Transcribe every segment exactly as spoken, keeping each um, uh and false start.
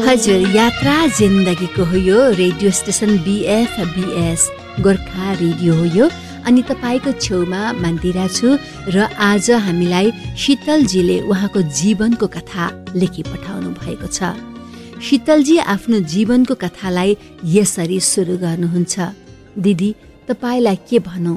हजुर, यात्रा जिन्दगीको हो यो रेडियो स्टेसन बिएफबिएस गोर्खा रेडियो हो यो। अनि तपाईँको छेउमा मन्दिरा छु र आज हामीलाई शीतलजीले उहाँको जीवनको कथा लेखी पठाउनु भएको छ। शीतलजी आफ्नो जीवनको कथालाई यसरी सुरु गर्नुहुन्छ। दिदी, तपाईँलाई के भनौँ,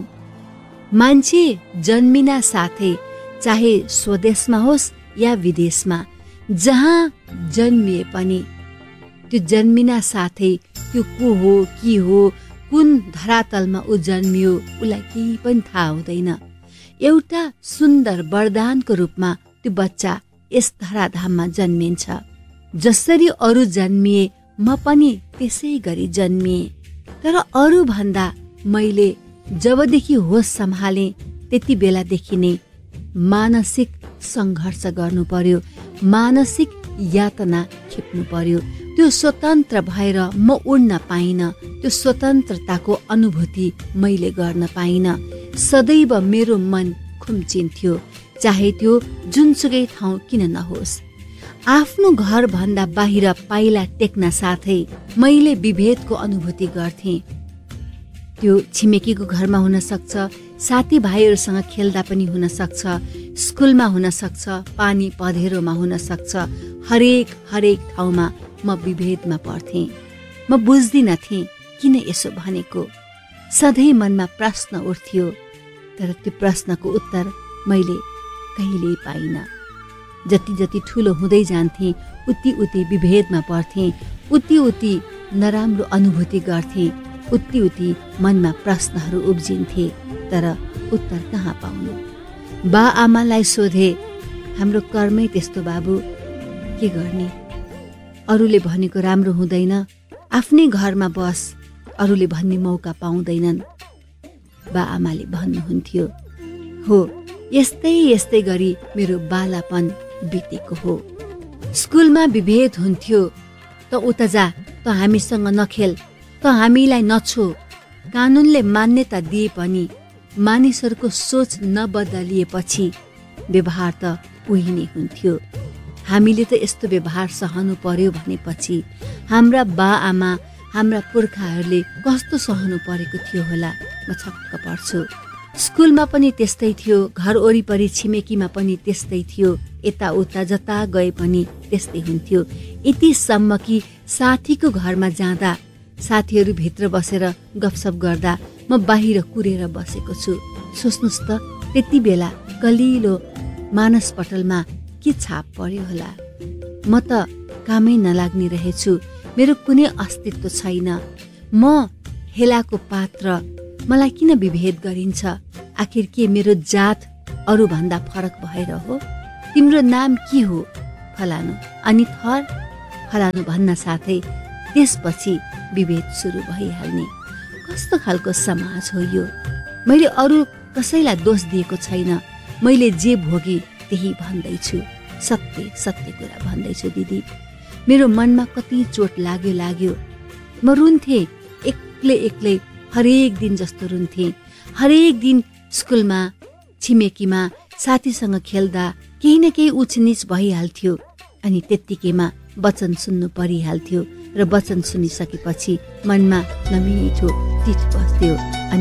मान्छे जन्मिना साथै चाहे स्वदेशमा होस् या विदेशमा, जहाँ जन्मिए पनि त्यो जन्मिना साथै त्यो को हो के हो कुन धरातलमा ऊ जन्मियो उसलाई केही पनि थाहा हुँदैन। एउटा सुन्दर वरदानको रूपमा त्यो बच्चा यस धराधाममा जन्मिन्छ। जसरी अरू जन्मिए म पनि त्यसै गरी जन्मिए, तर अरू भन्दा मैले जबदेखि होस सम्हाले त्यति बेलादेखि नै मानसिक सङ्घर्ष गर्नु पर्यो, मानसिक यातना खेप्नु पर्यो। त्यो स्वतन्त्र भएर म उड्न पाइन, त्यो स्वतन्त्रताको अनुभूति मैले गर्न पाइन। सदैव मेरो मन खुम्चिन्थ्यो, चाहे त्यो जुनसुकै ठाउँ किन नहोस्। आफ्नो घरभन्दा बाहिर पाइला टेक्न साथै मैले विभेदको अनुभूति गर्थेँ। त्यो छिमेकीको घरमा हुन सक्छ, साथीभाइहरूसँग खेल्दा पनि हुन सक्छ, स्कुलमा हुन सक्छ, पानी पँधेरोमा हुन सक्छ। हरेक हरेक ठाउँमा म विभेदमा पर्थेँ। म बुझ्दिनथेँ किन यसो भनेको। सधैँ मनमा प्रश्न उठ्थ्यो, तर त्यो प्रश्नको उत्तर मैले कहिल्यै पाइनँ। जति जति ठुलो हुँदै जान्थेँ उति उति विभेदमा पर्थेँ, उति उति नराम्रो अनुभूति गर्थेँ, उति उति मनमा प्रश्नहरू उब्जिन्थे, तर उत्तर कहाँ पाउनु। बा आमालाई सोधे, हाम्रो कर्मै त्यस्तो बाबु, के गर्ने। अरूले भनेको राम्रो हुँदैन, आफ्नै घरमा बस, अरूले भन्ने मौका पाउँदैनन्, बा आमाले भन्नुहुन्थ्यो। हो, यस्तै यस्तै गरी मेरो बालापन बितेको हो। स्कुलमा विभेद हुन्थ्यो, त उता जा, त हामीसँग नखेल, त हामीलाई नछो। कानुनले मान्यता दिए पनि मानिसहरूको सोच नबदलिएपछि व्यवहार त उही नै हुन्थ्यो। हामीले त यस्तो व्यवहार सहनु पर्यो भनेपछि हाम्रा बा आमा, हाम्रा पुर्खाहरूले कस्तो सहनु परेको थियो होला, म छक्क पर्छु। स्कुलमा पनि त्यस्तै थियो, घर वरिपरि छिमेकीमा पनि त्यस्तै थियो, यताउता जता गए पनि त्यस्तै हुन्थ्यो। यतिसम्म कि साथीको घरमा जाँदा साथीहरू भित्र बसेर गफसफ गर्दा म बाहिर कुरेर बसेको छु। सोच्नुहोस् त, त्यति बेला कलिलो मानसपटलमा के छाप पर्यो होला। म त कामै नलाग्ने रहेछु, मेरो कुनै अस्तित्व छैन, म हेलाको पात्र, मलाई किन विभेद गरिन्छ। आखिर के मेरो जात अरूभन्दा फरक भएर हो। तिम्रो नाम के हो, फलानु, अनि थर फलानु भन्न साथै त्यसपछि विभेद सुरु भइहाल्ने। कस्तो खालको समाज हो यो। मैले अरू कसैलाई दोष दिएको छैन, मैले जे भोगे त्यही भन्दैछु, सत्य सत्य कुरा भन्दैछु। दिदी, मेरो मनमा कति चोट लाग्यो लाग्यो। म रुन्थेँ, एक्लै एक्लै हरेक दिन जस्तो रुन्थेँ। हरेक दिन स्कुलमा, छिमेकीमा साथीसँग खेल्दा केही न केही उचनिच भइहाल्थ्यो, अनि त्यत्तिकैमा वचन सुन्नु परिहाल्थ्यो, र वचन सुनिसकेपछि मनमा नमिठो टिठ बस्थ्यो।